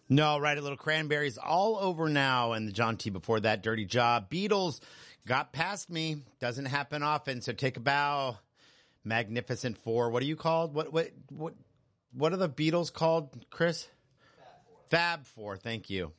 No, right, a little Cranberries all over now. And the John T before that, Dirty Job. Beatles got past me. Doesn't happen often. So take a bow. Magnificent Four. What are you called? What are the Beatles called, Chris? Fab Four. Thank you.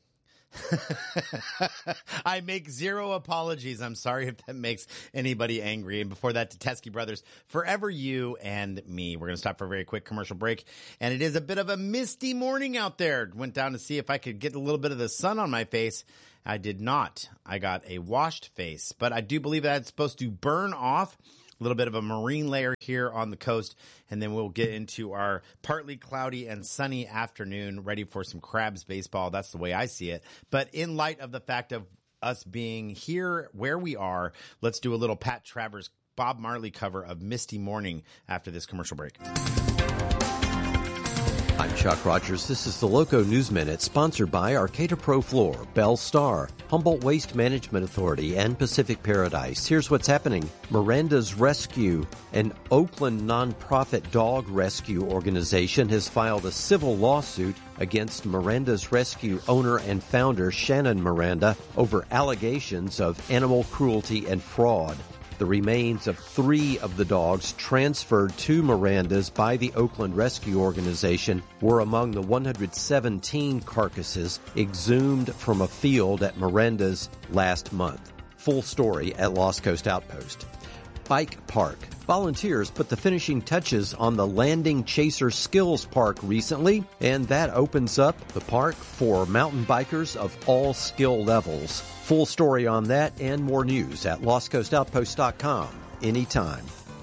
I make zero apologies. I'm sorry if that makes anybody angry. And before that, to Teskey Brothers, Forever You and Me. We're going to stop for a very quick commercial break. And it is a bit of a misty morning out there. Went down to see if I could get a little bit of the sun on my face. I did not. I got a washed face, but I do believe that it's supposed to burn off. A little bit of a marine layer here on the coast, and then we'll get into our partly cloudy and sunny afternoon, ready for some Crabs baseball. That's the way I see it. But in light of the fact of us being here where we are, let's do a little Pat Travers, Bob Marley cover of Misty Morning after this commercial break. I'm Chuck Rogers. This is the Loco News Minute, sponsored by Arcata Pro Floor, Bell Star, Humboldt Waste Management Authority, and Pacific Paradise. Here's what's happening. Miranda's Rescue, an Oakland nonprofit dog rescue organization, has filed a civil lawsuit against Miranda's Rescue owner and founder Shannon Miranda over allegations of animal cruelty and fraud. The remains of 3 of the dogs transferred to Miranda's by the Oakland Rescue Organization were among the 117 carcasses exhumed from a field at Miranda's last month. Full story at Lost Coast Outpost. Bike Park. Volunteers put the finishing touches on the Landing Chaser Skills Park recently, and that opens up the park for mountain bikers of all skill levels. Full story on that and more news at lostcoastoutpost.com anytime.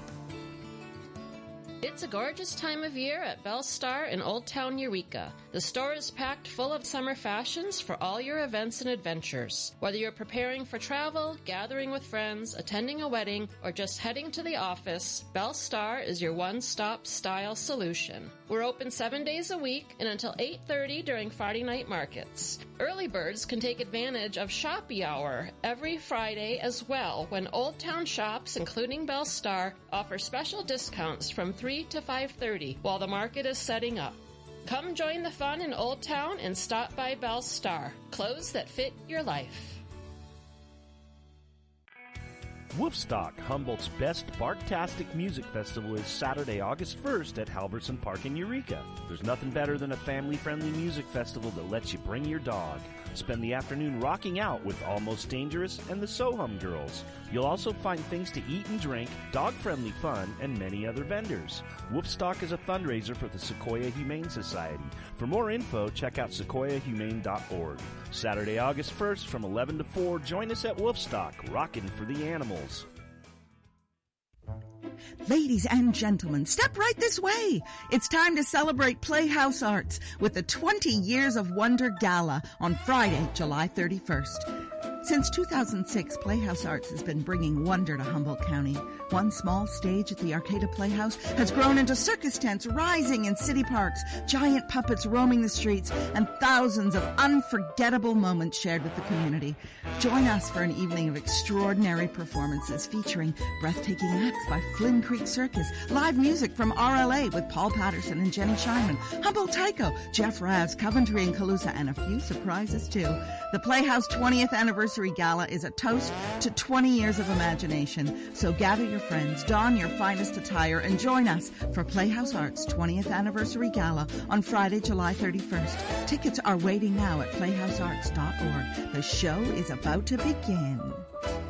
It's a gorgeous time of year at Bell Star in Old Town Eureka. The store is packed full of summer fashions for all your events and adventures. Whether you're preparing for travel, gathering with friends, attending a wedding, or just heading to the office, Bell Star is your one-stop style solution. We're open 7 days a week and until 8:30 during Friday night markets. Early birds can take advantage of Shoppy Hour every Friday as well, when Old Town shops, including Bell Star, offer special discounts from 3 to 5:30 while the market is setting up. Come join the fun in Old Town and stop by Bell Star. Clothes that fit your life. Woofstock, Humboldt's best Barktastic music festival, is Saturday, August 1st at Halverson Park in Eureka. There's nothing better than a family-friendly music festival that lets you bring your dog. Spend the afternoon rocking out with Almost Dangerous and the Sohum Girls. You'll also find things to eat and drink, dog-friendly fun, and many other vendors. Woofstock is a fundraiser for the Sequoia Humane Society. For more info, check out sequoiahumane.org. Saturday, August 1st from 11 to 4, join us at Woofstock, rockin' for the animals. Ladies and gentlemen, step right this way. It's time to celebrate Playhouse Arts with the 20 Years of Wonder Gala on Friday, July 31st. Since 2006, Playhouse Arts has been bringing wonder to Humboldt County. One small stage at the Arcata Playhouse has grown into circus tents rising in city parks, giant puppets roaming the streets, and thousands of unforgettable moments shared with the community. Join us for an evening of extraordinary performances featuring breathtaking acts by Flynn Creek Circus, live music from RLA with Paul Patterson and Jenny Scheinman, Humboldt Taiko, Jeff Raz, Coventry and Calusa, and a few surprises too. The Playhouse 20th Anniversary Gala is a toast to 20 years of imagination. So gather your friends, don your finest attire, and join us for Playhouse Arts 20th Anniversary Gala on Friday, July 31st. Tickets are waiting now at playhousearts.org. The show is about to begin.